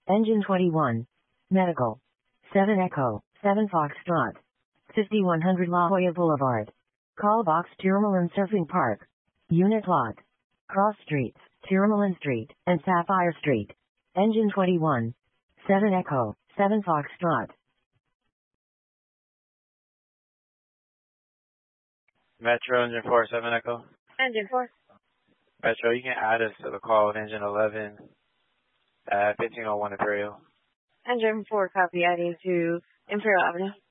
Engine 21. Medical. 7 Echo, 7 Foxtrot. 5100 La Jolla Boulevard. Call box Tourmaline Surfing Park. Unit lot. Cross Streets, Tourmaline Street, and Sapphire Street. Engine 21. 7 Echo, 7 Foxtrot. Metro, Engine 4, 7 Echo. Engine 4. Metro, you can add us to the call with Engine 11 at 1501 Imperial. Engine 4, copy, adding to Imperial Avenue.